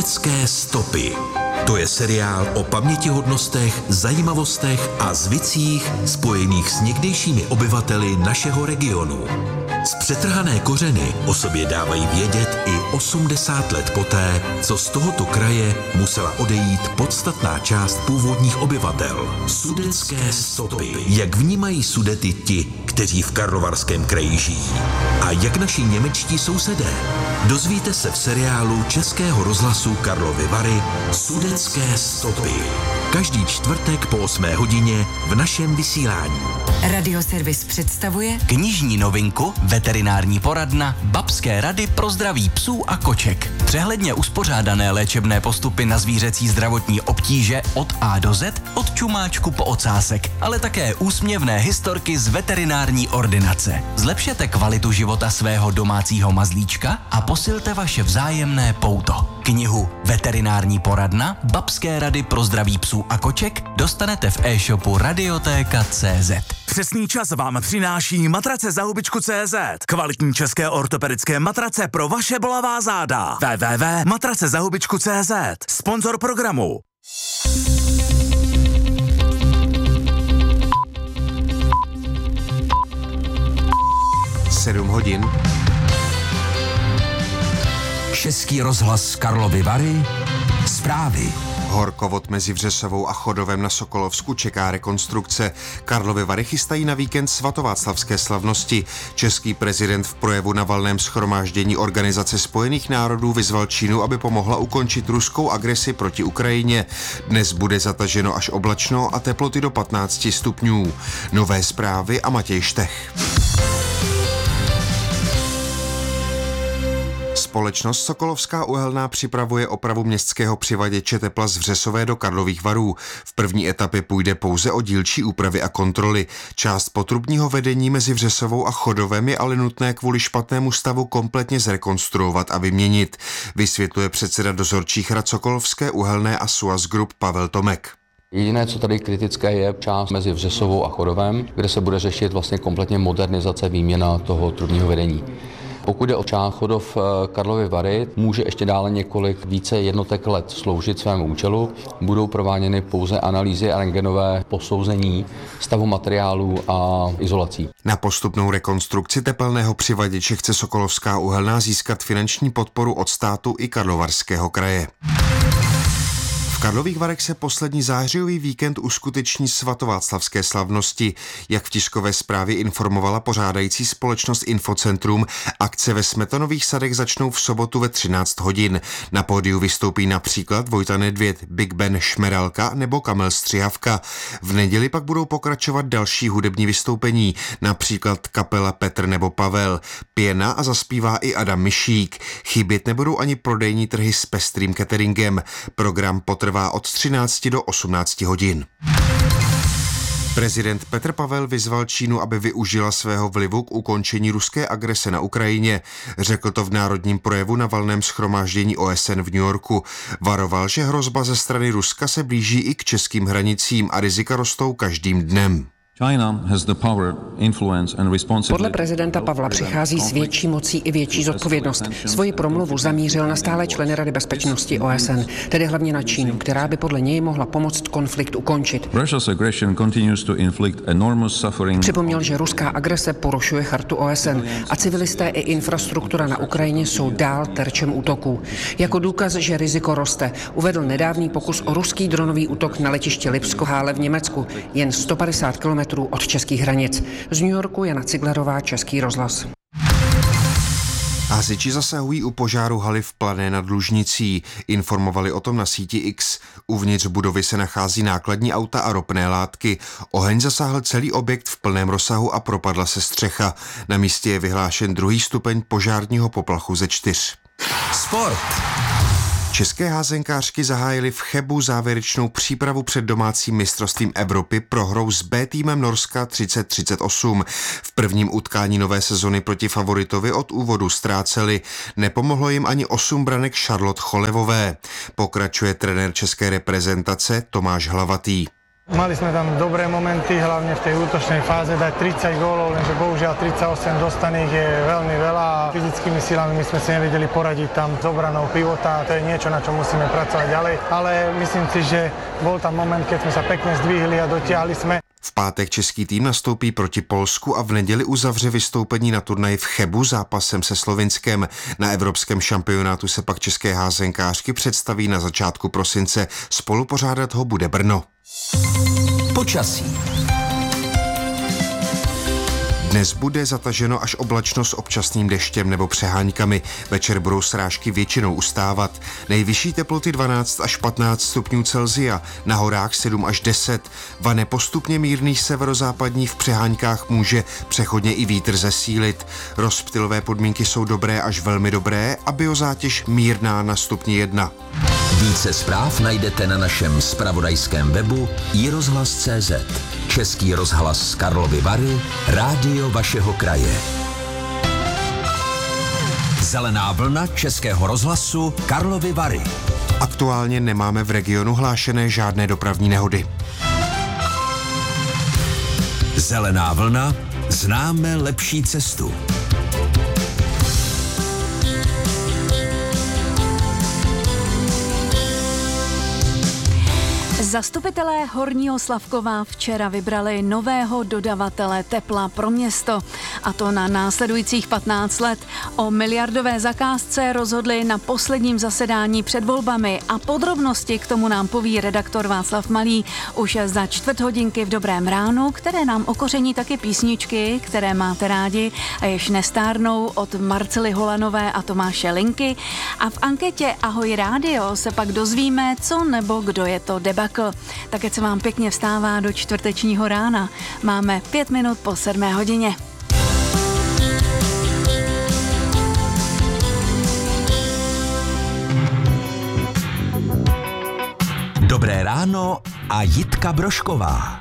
Sudecké stopy. To je seriál o pamětihodnostech, zajímavostech a zvicích spojených s někdejšími obyvateli našeho regionu. Z přetrhané kořeny o sobě dávají vědět i 80 let poté, co z tohoto kraje musela odejít podstatná část původních obyvatel. Sudecké stopy. Jak vnímají Sudety ti, kteří v Karlovarském kraji žijí? A jak naši němečtí sousedé? Dozvíte se v seriálu Českého rozhlasu Karlovy Vary Sudecké stopy. Každý čtvrtek po 8 hodině v našem vysílání. Radioservis představuje knižní novinku Veterinární poradna Babské rady pro zdraví psů a koček. Přehledně uspořádané léčebné postupy na zvířecí zdravotní obtíže od A do Z, od čumáčku po ocásek, ale také úsměvné historky z veterinární ordinace. Zlepšete kvalitu života svého domácího mazlíčka a posilte vaše vzájemné pouto. Knihu Veterinární poradna Babské rady pro zdraví psů a koček dostanete v e-shopu Radioteka.cz. Přesný čas vám přináší matrace za hubičku.cz. Kvalitní české ortopedické matrace pro vaše bolavá záda. www.matracezahubičku.cz. Sponzor programu. Sedm hodin. Český rozhlas Karlovy Vary. Zprávy. Horkovod mezi Vřesovou a Chodovem na Sokolovsku čeká rekonstrukce. Karlovy Vary chystají na víkend svatováclavské slavnosti. Český prezident v projevu na valném shromáždění Organizace spojených národů vyzval Čínu, aby pomohla ukončit ruskou agresi proti Ukrajině. Dnes bude zataženo až oblačno a teploty do 15 stupňů. Nové zprávy a Matěj Štech. Společnost Sokolovská uhelná připravuje opravu městského přivaděče tepla z Vřesové do Karlových Varů. V první etapě půjde pouze o dílčí úpravy a kontroly. Část potrubního vedení mezi Vřesovou a Chodovem je ale nutné kvůli špatnému stavu kompletně zrekonstruovat a vyměnit, vysvětluje předseda dozorčích rad Sokolovské uhelné a Suaz Group Pavel Tomek. Jediné, co tady kritické, je část mezi Vřesovou a Chodovem, kde se bude řešit vlastně kompletně modernizace, výměna toho trubního vedení. Pokud jde o část Chodov Karlovy Vary, může ještě dále několik více jednotek let sloužit svému účelu. Budou prováděny pouze analýzy a rentgenové posouzení stavu materiálů a izolací. Na postupnou rekonstrukci tepelného přivaděče chce Sokolovská uhelná získat finanční podporu od státu i Karlovarského kraje. V Karlových Varech se poslední zářijový víkend uskuteční svatováclavské slavnosti. Jak v tiskové zprávě informovala pořádající společnost Infocentrum, akce ve Smetanových sadech začnou v sobotu ve 13 hodin. Na pódiu vystoupí například Vojta Nedvěd, Big Ben Šmeralka nebo Kamel Střihavka. V neděli pak budou pokračovat další hudební vystoupení, například kapela Petr nebo Pavel. Pěna a zaspívá i Adam Myšík. Chybět nebudou ani prodejní trhy s pestrým cateringem. Program potrvá od 13 do 18 hodin. Prezident Petr Pavel vyzval Čínu, aby využila svého vlivu k ukončení ruské agrese na Ukrajině. Řekl to v národním projevu na valném shromáždění OSN v New Yorku. Varoval, že hrozba ze strany Ruska se blíží i k českým hranicím a rizika rostou každým dnem. Podle prezidenta Pavla přichází s větší mocí i větší zodpovědnost. Svoji promluvu zamířil na stále členy Rady bezpečnosti OSN, tedy hlavně na Čínu, která by podle něj mohla pomoct konflikt ukončit. Připomněl, že ruská agrese porušuje chartu OSN a civilisté i infrastruktura na Ukrajině jsou dál terčem útoků. Jako důkaz, že riziko roste, uvedl nedávný pokus o ruský dronový útok na letiště Lipsko-Hále v Německu, jen 150 km od českých hranic. Z New Yorku Jana Ciglerová, Český rozhlas. Hasiči zasahují u požáru haly v Plané nad Lužnicí. Informovali o tom na síti X. Uvnitř budovy se nachází nákladní auta a ropné látky. Oheň zasáhl celý objekt v plném rozsahu a propadla se střecha. Na místě je vyhlášen 2. stupeň požárního poplachu ze 4. Sport. České házenkářky zahájily v Chebu závěrečnou přípravu před domácím mistrovstvím Evropy prohrou s B týmem Norska 30-38. V prvním utkání nové sezony proti favoritovi od úvodu ztráceli. Nepomohlo jim ani 8 branek Charlotte Cholevové. Pokračuje trenér české reprezentace Tomáš Hlavatý. Mali sme tam dobré momenty, hlavne v tej útočnej fáze, dať 30 gólov, lenže bohužiaľ 38 dostaných je veľmi veľa a fyzickými silami my sme si nevedeli poradiť tam s obranou pivota, to je niečo, na čo musíme pracovať ďalej, ale myslím si, že bol tam moment, keď sme sa pekne zdvihli a dotiahli sme. V pátek český tým nastoupí proti Polsku a v neděli uzavře vystoupení na turnaji v Chebu zápasem se Slovinskem. Na evropském šampionátu se pak české házenkářky představí na začátku prosince. Spolupořádat ho bude Brno. Počasí. Dnes bude zataženo až oblačno s občasným deštěm nebo přeháňkami. Večer budou srážky většinou ustávat. Nejvyšší teploty 12 až 15 stupňů Celsia, na horách 7 až 10. Vane postupně mírný severozápadní, v přeháňkách může přechodně i vítr zesílit. Rozptylové podmínky jsou dobré až velmi dobré a biozátěž mírná na stupni 1. Více zpráv najdete na našem zpravodajském webu iRozhlas.cz. Český rozhlas z Karlovy Vary, rádio vašeho kraje. Zelená vlna Českého rozhlasu Karlovy Vary. Aktuálně nemáme v regionu hlášené žádné dopravní nehody. Zelená vlna, známe lepší cestu. Zastupitelé Horního Slavkova včera vybrali nového dodavatele tepla pro město, a to na následujících 15 let. O miliardové zakázce rozhodli na posledním zasedání před volbami a podrobnosti k tomu nám poví redaktor Václav Malý už za 4:15 v Dobrém ránu, které nám okoření taky písničky, které máte rádi a jež nestárnou, od Marcely Holanové a Tomáše Linky. A v anketě Ahoj rádio se pak dozvíme, co nebo kdo je to debakl. Tak ať se vám pěkně vstává do čtvrtečního rána. Máme 5 minut po 7 hodině. Dobré ráno a Jitka Brožková.